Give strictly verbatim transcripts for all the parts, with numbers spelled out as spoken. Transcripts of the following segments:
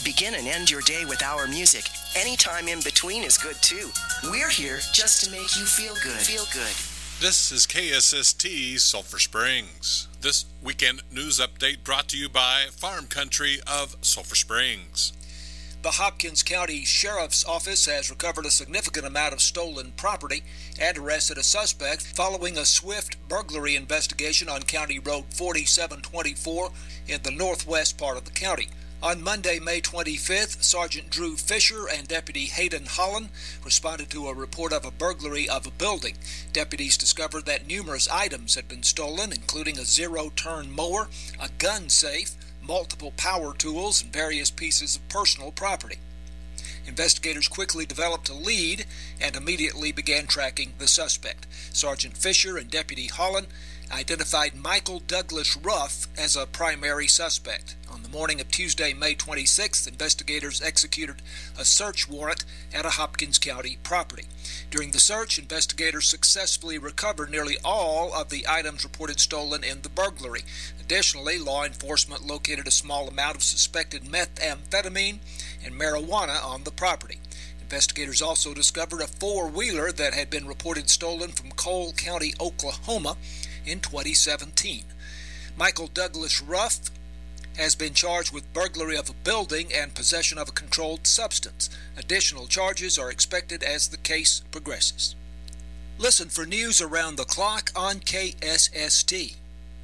Begin and end your day with our music. Anytime in between is good too. We're here just to make you feel good. Feel good. This is K S S T Sulphur Springs. This weekend news update brought to you by Farm Country of Sulphur Springs. The Hopkins County Sheriff's Office has recovered a significant amount of stolen property and arrested a suspect following a swift burglary investigation on County Road forty-seven twenty-four in the northwest part of the county. On Monday, May twenty-fifth, Sergeant Drew Fisher and Deputy Hayden Holland responded to a report of a burglary of a building. Deputies discovered that numerous items had been stolen, including a zero-turn mower, a gun safe, multiple power tools, and various pieces of personal property. Investigators quickly developed a lead and immediately began tracking the suspect. Sergeant Fisher and Deputy Holland identified Michael Douglas Ruff as a primary suspect. On the morning of Tuesday, May twenty-sixth, investigators executed a search warrant at a Hopkins County property. During the search, investigators successfully recovered nearly all of the items reported stolen in the burglary. Additionally, law enforcement located a small amount of suspected methamphetamine and marijuana on the property. Investigators also discovered a four-wheeler that had been reported stolen from Cole County, Oklahoma, in twenty seventeen. Michael Douglas Ruff has been charged with burglary of a building and possession of a controlled substance. Additional charges are expected as the case progresses. Listen for news around the clock on K S S T.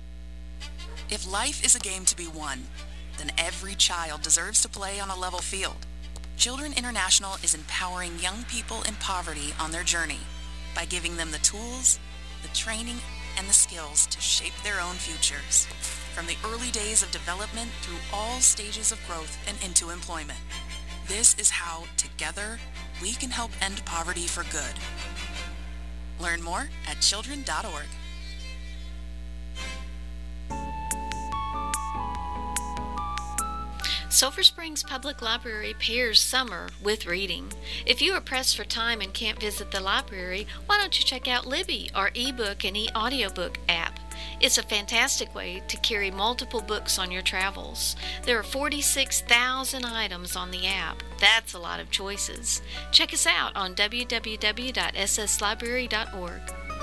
If life is a game to be won, then every child deserves to play on a level field. Children International is empowering young people in poverty on their journey by giving them the tools, the training, and the skills to shape their own futures, from the early days of development through all stages of growth and into employment. This is how, together, we can help end poverty for good. Learn more at children dot org. Sulphur Springs Public Library pairs summer with reading. If you are pressed for time and can't visit the library, why don't you check out Libby, our ebook and e-audiobook app? It's a fantastic way to carry multiple books on your travels. There are forty-six thousand items on the app. That's a lot of choices. Check us out on w w w dot s s library dot org.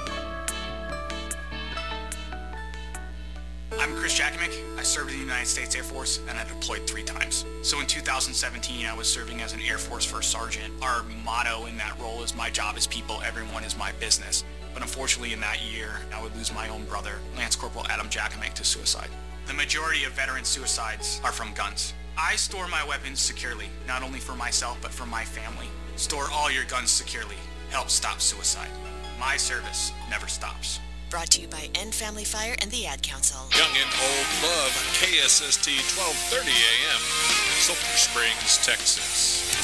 I'm Chris Jakimick. I served in the United States Air Force and I deployed three times. So in two thousand seventeen, I was serving as an Air Force First Sergeant. Our motto in that role is my job is people, everyone is my business. But unfortunately in that year, I would lose my own brother, Lance Corporal Adam Jakimick, to suicide. The majority of veteran suicides are from guns. I store my weapons securely, not only for myself, but for my family. Store all your guns securely. Help stop suicide. My service never stops. Brought to you by End Family Fire and the Ad Council. Young and old love K S S T twelve thirty A M, Sulphur Springs, Texas.